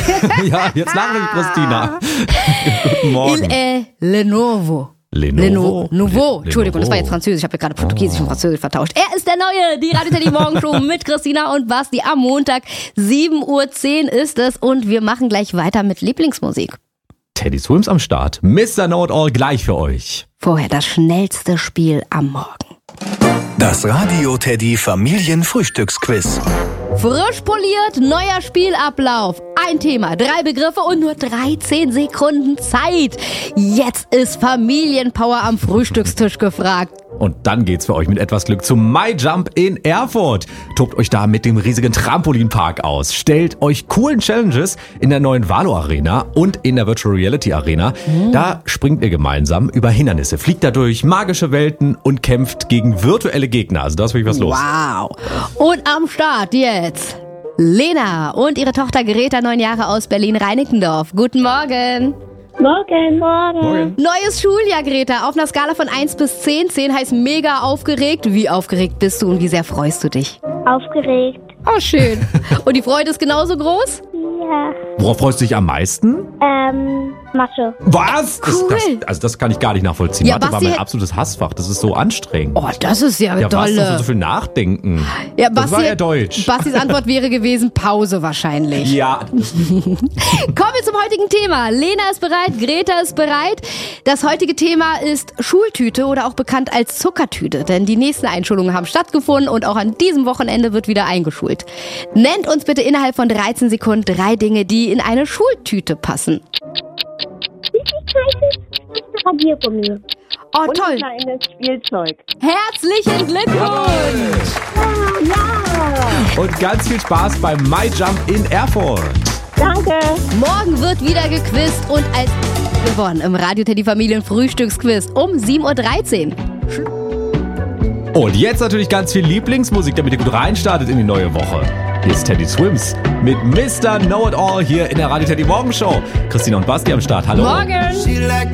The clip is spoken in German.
Ja, jetzt lache ich, Christina. Guten Morgen. Il est Lenovo. Nouveau. Entschuldigung, das war jetzt Französisch. Ich habe ja gerade Portugiesisch und Französisch vertauscht. Er ist der Neue, die Radio Teddy Morgenshow mit Christina und Basti am Montag. 7:10 Uhr ist es und wir machen gleich weiter mit Lieblingsmusik. Teddy Swims am Start. Mr. Know-it-all gleich für euch. Vorher das schnellste Spiel am Morgen. Das Radio Teddy Familienfrühstücksquiz. Frisch poliert, neuer Spielablauf. Ein Thema, 3 Begriffe und nur 13 Sekunden Zeit. Jetzt ist Familienpower am Frühstückstisch gefragt. Und dann geht's für euch mit etwas Glück zum MyJump in Erfurt. Tobt euch da mit dem riesigen Trampolinpark aus. Stellt euch coolen Challenges in der neuen Valo Arena und in der Virtual Reality Arena. Da springt ihr gemeinsam über Hindernisse, fliegt dadurch magische Welten und kämpft gegen virtuelle Gegner. Also da ist wirklich was los. Wow. Und am Start jetzt Lena und ihre Tochter Greta, 9 Jahre aus Berlin-Reinickendorf. Guten Morgen. Morgen. Neues Schuljahr, Greta. Auf einer Skala von 1 bis 10. 10 heißt mega aufgeregt. Wie aufgeregt bist du und wie sehr freust du dich? Aufgeregt. Oh, schön. Und die Freude ist genauso groß? Ja. Worauf freust du dich am meisten? Mathe. Was? Cool. Das kann ich gar nicht nachvollziehen. Ja, Mathe war Basti- mein absolutes Hassfach. Das ist so anstrengend. Oh, das ist ja Ja, was? dolle. So viel nachdenken. Ja, das war ja Deutsch. Bastis Antwort wäre gewesen Pause wahrscheinlich. Ja, Kommen wir zum heutigen Thema. Lena ist bereit, Greta ist bereit. Das heutige Thema ist Schultüte oder auch bekannt als Zuckertüte. Denn die nächsten Einschulungen haben stattgefunden und auch an diesem Wochenende wird wieder eingeschult. Nennt uns bitte innerhalb von 13 Sekunden 3 Dinge, die in eine Schultüte passen. Radiergummi. Oh, Und toll. ein kleines Spielzeug. Herzlichen Glückwunsch. und ganz viel Spaß beim MyJump in Erfurt. Danke. Morgen wird wieder gequizt und als gewonnen im Radio Teddy Familien Frühstücksquiz um 7:13 Uhr. Und jetzt natürlich ganz viel Lieblingsmusik, damit ihr gut reinstartet in die neue Woche. Hier ist Teddy Swims mit Mr. Know-it-all hier in der Radio Teddy Morgenshow. Christina und Basti am Start. Hallo. Morgen. She like